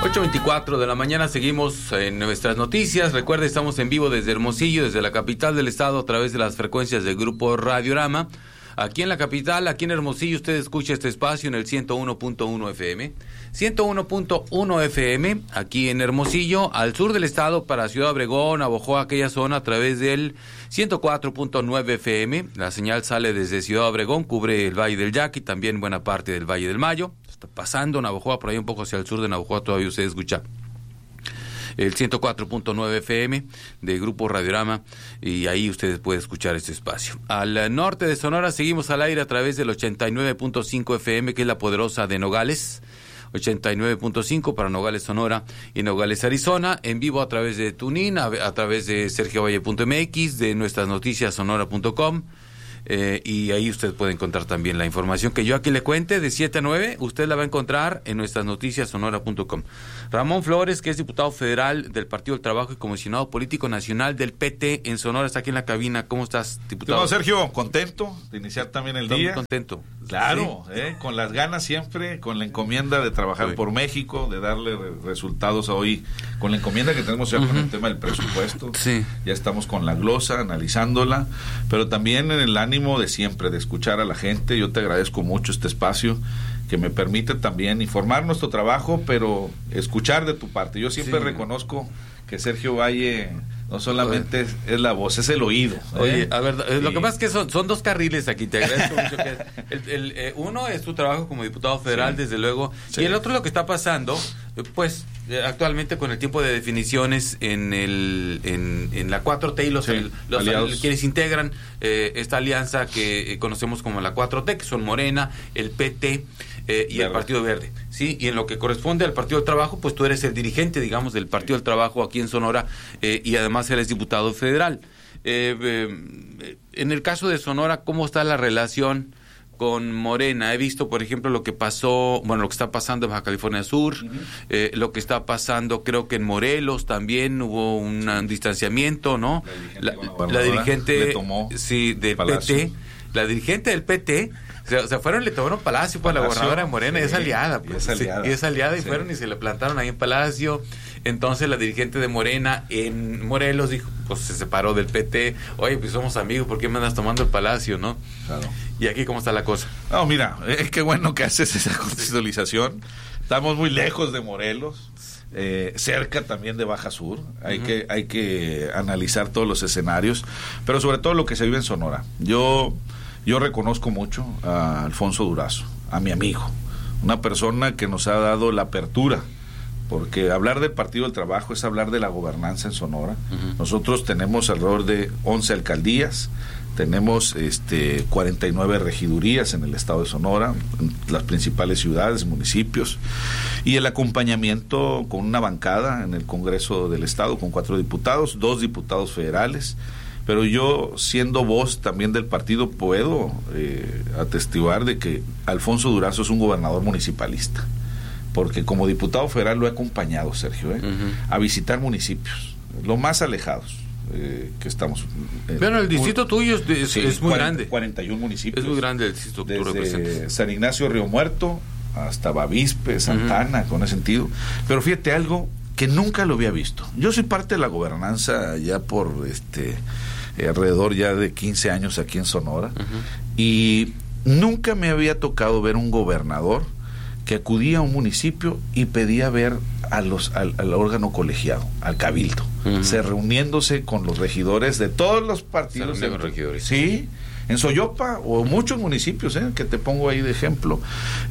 8:24 de la mañana, seguimos en nuestras noticias. Recuerde, estamos en vivo desde Hermosillo, desde la capital del estado, a través de las frecuencias del grupo Radiorama. Aquí en la capital, aquí en Hermosillo, usted escucha este espacio en el 101.1 FM. 101.1 FM, aquí en Hermosillo, al sur del estado, para Ciudad Obregón, Navojoa, aquella zona, a través del 104.9 FM. La señal sale desde Ciudad Obregón, cubre el Valle del Yaqui, también buena parte del Valle del Mayo. Está pasando Navojoa, por ahí un poco hacia el sur de Navojoa, todavía usted escucha el 104.9 FM de Grupo Radiorama, y ahí ustedes pueden escuchar este espacio. Al norte de Sonora seguimos al aire a través del 89.5 FM, que es la poderosa de Nogales, 89.5 para Nogales, Sonora y Nogales, Arizona, en vivo a través de TuneIn, a través de sergiovalle.mx, de nuestras noticias sonora.com. Y ahí usted puede encontrar también la información que yo aquí le cuente de 7 a 9, usted la va a encontrar en nuestras noticias sonora.com. Ramón Flores, que es diputado federal del Partido del Trabajo y comisionado político nacional del PT en Sonora, está aquí en la cabina. ¿Cómo estás, diputado? No, Sergio, contento de iniciar también el día. Contento. Claro, ¿Sí? Con las ganas siempre, con la encomienda de trabajar por México, de darle resultados a hoy, con la encomienda que tenemos ya con el tema del presupuesto. Sí. Ya estamos con la glosa, analizándola, pero también en el ánimo de siempre, de escuchar a la gente. Yo te agradezco mucho este espacio que me permite también informar nuestro trabajo, pero escuchar de tu parte. Yo siempre reconozco que Sergio Valle no solamente es la voz, es el oído. Oye, a ver, lo que pasa es que son dos carriles aquí, te agradezco mucho. Que uno es tu trabajo como diputado federal, desde luego, y el otro lo que está pasando, pues, actualmente con el tiempo de definiciones en la 4T y los quienes integran esta alianza que conocemos como la 4T, que son Morena, el PT y el Partido Verde, ¿sí? Y en lo que corresponde al Partido del Trabajo, pues tú eres el dirigente, digamos, del Partido del Trabajo aquí en Sonora, y además eres diputado federal. En el caso de Sonora, ¿cómo está la relación con Morena? He visto, por ejemplo, lo que pasó, bueno, lo que está pasando en Baja California Sur, lo que está pasando, creo que en Morelos también hubo un distanciamiento, ¿no? La dirigente le tomó del Palacio. PT, la dirigente del PT, se fueron, le tomaron Palacio, pues, la gobernadora de Morena, es aliada, pues, es aliada, y fueron y se le plantaron ahí en Palacio. Entonces la dirigente de Morena en Morelos dijo, pues se separó del PT. Oye, pues somos amigos, ¿por qué me andas tomando el Palacio, no? Claro. ¿Y aquí cómo está la cosa? No, mira, qué bueno que haces esa contextualización. Estamos muy lejos de Morelos, cerca también de Baja Sur. Hay que analizar todos los escenarios, pero sobre todo lo que se vive en Sonora. Yo reconozco mucho a Alfonso Durazo, a mi amigo, una persona que nos ha dado la apertura, porque hablar del Partido del Trabajo es hablar de la gobernanza en Sonora. Nosotros tenemos alrededor de 11 alcaldías, tenemos 49 regidurías en el estado de Sonora, en las principales ciudades, municipios, y el acompañamiento con una bancada en el Congreso del Estado con 4 diputados, 2 diputados federales. Pero yo, siendo voz también del partido, puedo atestiguar de que Alfonso Durazo es un gobernador municipalista, porque como diputado federal lo he acompañado, Sergio, a visitar municipios, los más alejados que estamos. Bueno, el distrito tuyo es muy grande. 41 municipios. Es muy grande el distrito que tú representas. Desde San Ignacio, Río Muerto, hasta Bavispe, Santana, con ese sentido. Pero fíjate algo que nunca lo había visto. Yo soy parte de la gobernanza ya por alrededor ya de 15 años aquí en Sonora, y nunca me había tocado ver un gobernador que acudía a un municipio y pedía ver al órgano colegiado, al cabildo, reuniéndose con los regidores de todos los partidos. Sí, en Soyopa o muchos municipios, que te pongo ahí de ejemplo,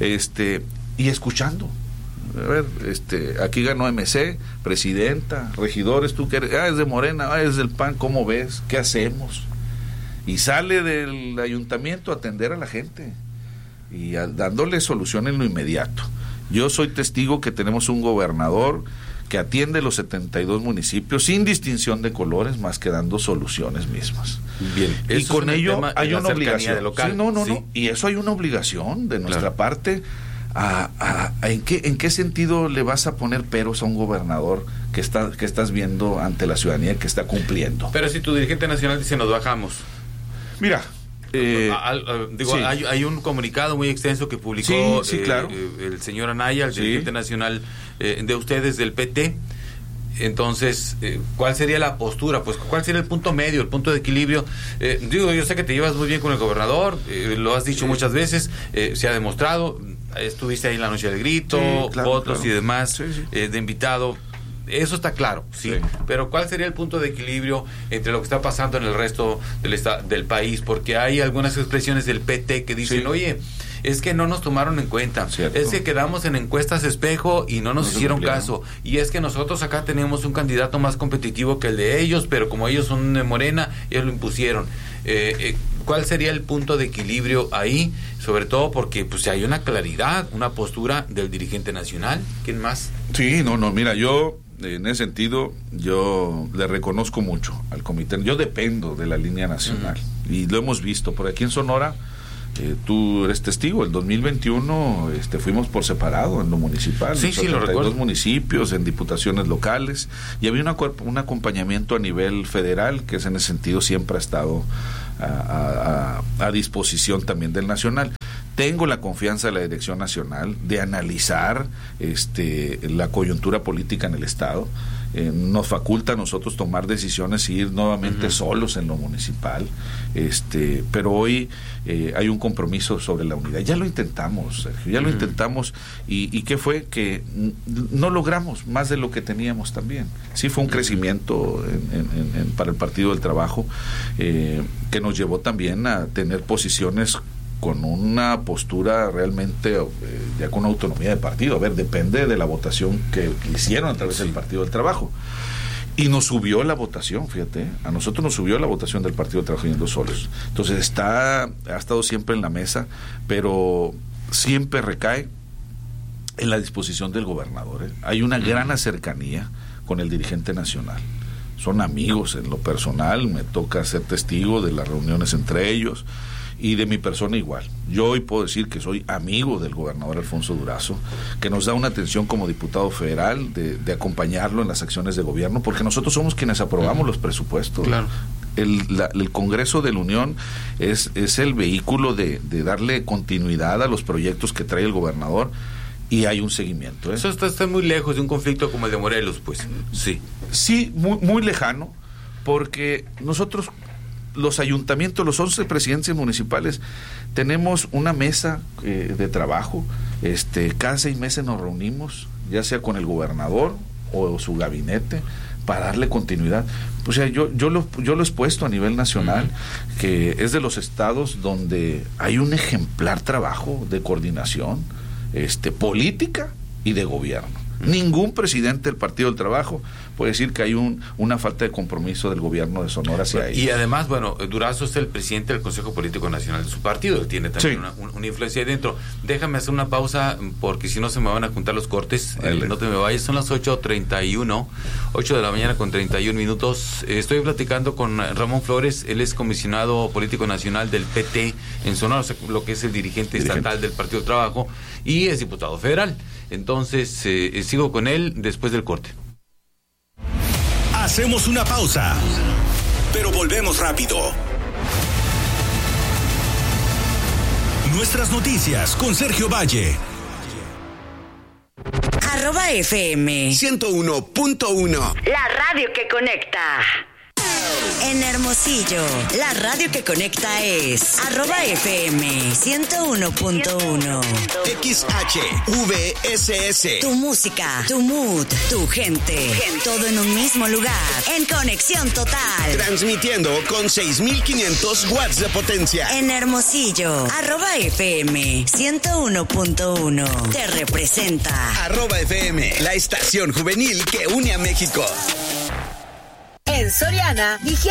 y escuchando. A ver, aquí ganó MC, presidenta, regidores, tú que eres, es de Morena, es del PAN, ¿cómo ves? ¿Qué hacemos? Y sale del ayuntamiento a atender a la gente y dándole solución en lo inmediato. Yo soy testigo que tenemos un gobernador que atiende los 72 municipios sin distinción de colores, más que dando soluciones mismas. Bien. Y con ello hay una obligación. Local. Sí, y eso hay una obligación de nuestra parte. ¿En qué sentido le vas a poner peros a un gobernador que estás viendo ante la ciudadanía que está cumpliendo? Pero si tu dirigente nacional dice nos bajamos. Mira, Sí. Hay un comunicado muy extenso que publicó claro. El señor Anaya, el dirigente nacional de ustedes del PT. Entonces, ¿cuál sería la postura? Pues, ¿cuál sería el punto medio, el punto de equilibrio? Yo sé que te llevas muy bien con el gobernador, lo has dicho muchas veces, se ha demostrado, estuviste ahí en la noche del grito, votos y demás, de invitado. Eso está claro, sí. Pero ¿cuál sería el punto de equilibrio entre lo que está pasando en el resto del país? Porque hay algunas expresiones del PT que dicen, oye, es que no nos tomaron en cuenta, es que quedamos en encuestas espejo y no nos hicieron caso, y es que nosotros acá tenemos un candidato más competitivo que el de ellos, pero como ellos son de Morena, ellos lo impusieron. ¿Cuál sería el punto de equilibrio ahí? Sobre todo porque pues hay una claridad, una postura del dirigente nacional. ¿Quién más? Sí, mira, yo en ese sentido, yo le reconozco mucho al comité. Yo dependo de la línea nacional y lo hemos visto por aquí en Sonora. Tú eres testigo, el 2021 fuimos por separado en lo municipal, sí, lo recuerdo. 32 municipios, en diputaciones locales, y había un acompañamiento a nivel federal, que es en ese sentido siempre ha estado a disposición también del nacional. Tengo la confianza de la dirección nacional de analizar la coyuntura política en el estado. Nos faculta a nosotros tomar decisiones y ir nuevamente solos en lo municipal, pero hoy hay un compromiso sobre la unidad. Ya lo intentamos, Sergio, lo intentamos, y ¿qué fue? Que no logramos más de lo que teníamos también. Sí fue un crecimiento para el Partido del Trabajo, que nos llevó también a tener posiciones con una postura realmente ya con autonomía de partido. A ver, depende de la votación que hicieron a través del Partido del Trabajo. Y nos subió la votación, fíjate, a nosotros nos subió la votación del Partido del Trabajo yendo solos. Entonces ha estado siempre en la mesa, pero siempre recae en la disposición del gobernador. Hay una gran cercanía con el dirigente nacional. Son amigos en lo personal, me toca ser testigo de las reuniones entre ellos, y de mi persona igual. Yo hoy puedo decir que soy amigo del gobernador Alfonso Durazo, que nos da una atención como diputado federal de acompañarlo en las acciones de gobierno, porque nosotros somos quienes aprobamos los presupuestos. Claro. El Congreso de la Unión es el vehículo de darle continuidad a los proyectos que trae el gobernador, y hay un seguimiento. Eso está muy lejos de un conflicto como el de Morelos, pues. Sí, muy, muy lejano, porque nosotros, los ayuntamientos, los 11 presidencias municipales, tenemos una mesa de trabajo. Cada 6 meses nos reunimos, ya sea con el gobernador o su gabinete, para darle continuidad. O sea, yo lo he expuesto a nivel nacional, que es de los estados donde hay un ejemplar trabajo de coordinación política y de gobierno. Ningún presidente del Partido del Trabajo puede decir que hay una falta de compromiso del gobierno de Sonora hacia ellos. Y además, Durazo es el presidente del Consejo Político Nacional de su partido, él tiene también una influencia ahí dentro. Déjame hacer una pausa, porque si no se me van a juntar los cortes. No te me vayas, son las 8:31, 8 de la mañana con 31 minutos. Estoy platicando con Ramón Flores, él es comisionado político nacional del PT en Sonora, o sea, lo que es el dirigente estatal del Partido del Trabajo, y es diputado federal. Entonces, sigo con él después del corte. Hacemos una pausa, pero volvemos rápido. Nuestras noticias con Sergio Valle. @FM 101.1. La radio que conecta. En Hermosillo, la radio que conecta es @FM 101.1. XHVSS. Tu música, tu mood, tu gente. Todo en un mismo lugar. En conexión total. Transmitiendo con 6,500 watts de potencia. En Hermosillo, @FM 101.1. Te representa. @FM, la estación juvenil que une a México. En Soriana,